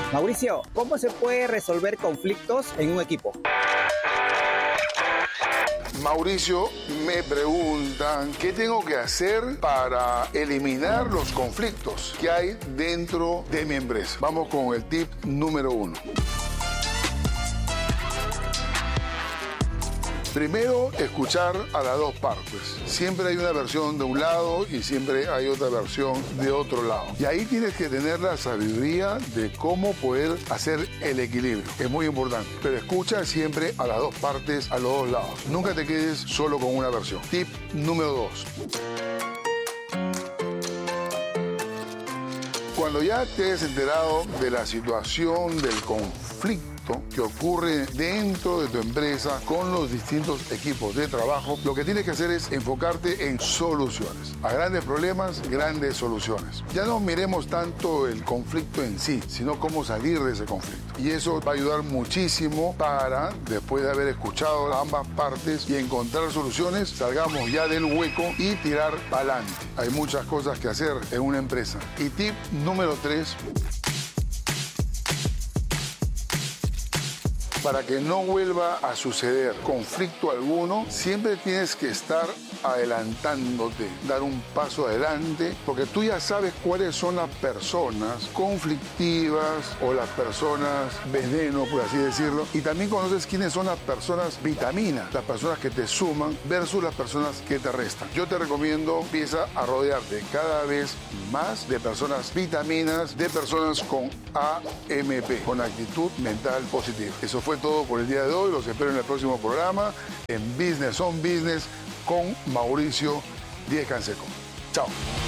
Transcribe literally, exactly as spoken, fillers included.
Mauricio, ¿cómo se puede resolver conflictos en un equipo? Mauricio, me preguntan qué tengo que hacer para eliminar los conflictos que hay dentro de mi empresa. Vamos con el tip número uno. Primero, escuchar a las dos partes. Siempre hay una versión de un lado y siempre hay otra versión de otro lado. Y ahí tienes que tener la sabiduría de cómo poder hacer el equilibrio. Es muy importante. Pero escucha siempre a las dos partes, a los dos lados. Nunca te quedes solo con una versión. Tip número dos. Cuando ya te has enterado de la situación del conflicto que ocurre dentro de tu empresa con los distintos equipos de trabajo, lo que tienes que hacer es enfocarte en soluciones. A grandes problemas, grandes soluciones. Ya no miremos tanto el conflicto en sí, sino cómo salir de ese conflicto. Y eso va a ayudar muchísimo para, después de haber escuchado a ambas partes y encontrar soluciones, salgamos ya del hueco y tirar para adelante. Hay muchas cosas que hacer en una empresa. Y tip número tres. Para que no vuelva a suceder conflicto alguno, siempre tienes que estar adelantándote, dar un paso adelante, porque tú ya sabes cuáles son las personas conflictivas o las personas veneno, por así decirlo, y también conoces quiénes son las personas vitaminas, las personas que te suman versus las personas que te restan. Yo te recomiendo, empieza a rodearte cada vez más de personas vitaminas, de personas con A M P, con actitud mental positiva. Eso fue todo por el día de hoy. Los espero en el próximo programa en Business on Business con Mauricio Díez Canseco. Chao.